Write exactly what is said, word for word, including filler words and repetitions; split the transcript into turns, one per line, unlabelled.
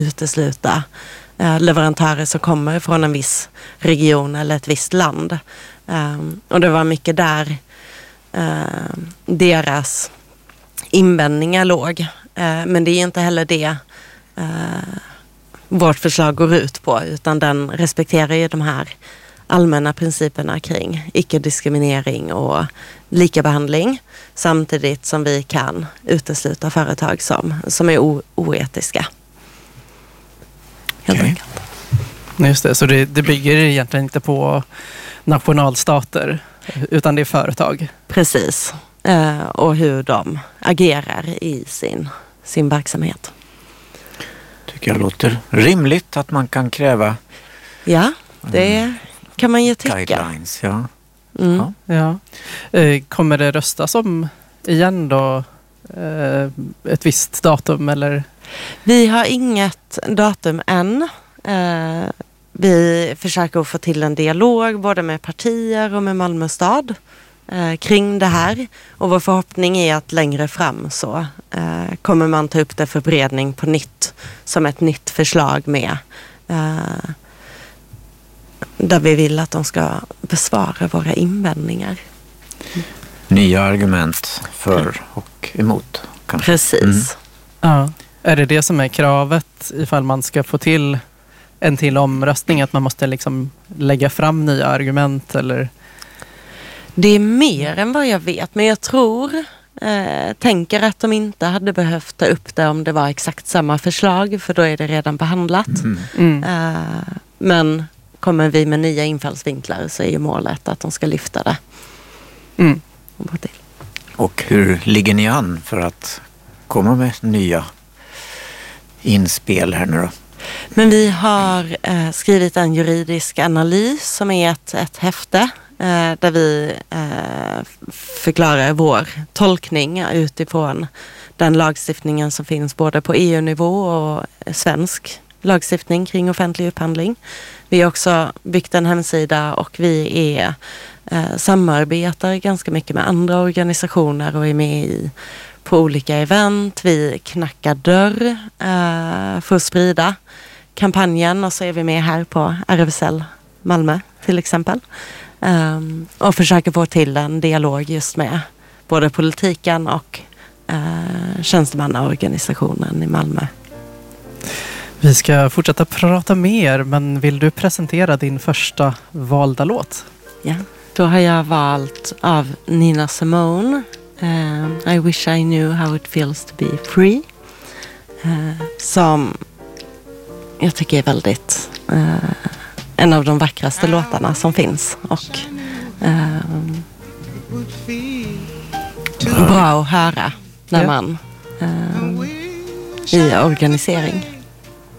utesluta eh, leverantörer som kommer från en viss region eller ett visst land. Eh, och det var mycket där eh, deras invändningar låg. Eh, men det är inte heller det eh, vårt förslag går ut på, utan den respekterar ju de här allmänna principerna kring icke-diskriminering och likabehandling, samtidigt som vi kan utesluta företag som, som är o- oetiska. Helt
okay.
enkelt.
Just det, så det, det bygger egentligen inte på nationalstater, utan det är företag.
Precis, eh, och hur de agerar i sin, sin verksamhet.
Tycker jag låter rimligt att man kan kräva.
Ja, det mm. kan man ju tycka.
Guidelines, ja.
Mm.
ja. ja. Eh, kommer det röstas om igen då eh, ett visst datum eller?
Vi har inget datum än. Eh, vi försöker få till en dialog både med partier och med Malmö stad eh, kring det här. Och vår förhoppning är att längre fram så eh, kommer man ta upp det för beredning på nytt som ett nytt förslag med eh, där vi vill att de ska besvara våra invändningar.
Nya argument för och emot. Kanske.
Precis.
Mm.
Ja. Är det det som är kravet ifall man ska få till en till omröstning, att man måste liksom lägga fram nya argument eller?
Det är mer än vad jag vet, men jag tror eh, tänker att de inte hade behövt ta upp det om det var exakt samma förslag, för då är det redan behandlat.
Mm.
Mm.
Eh, men kommer vi med nya infallsvinklar så är ju målet att de ska lyfta det.
Mm.
Och hur ligger ni an för att komma med nya inspel här nu då?
Men vi har eh, skrivit en juridisk analys som är ett, ett häfte eh, där vi eh, förklarar vår tolkning utifrån den lagstiftningen som finns både på E U-nivå och svensk lagstiftning kring offentlig upphandling. Vi har också byggt en hemsida och vi är, eh, samarbetar ganska mycket med andra organisationer och är med i på olika event. Vi knackar dörr eh, för att sprida kampanjen, och så är vi med här på R F S L Malmö till exempel. Um, och försöker få till en dialog just med både politiken och uh, tjänstemannaorganisationen i Malmö.
Vi ska fortsätta prata mer, men vill du presentera din första valda låt?
Ja, då har jag valt av Nina Simone. Uh, I wish I knew how it feels to be free. Uh, som jag tycker är väldigt uh, en av de vackraste låtarna som finns. Och uh, bra att höra när man uh, i organisering.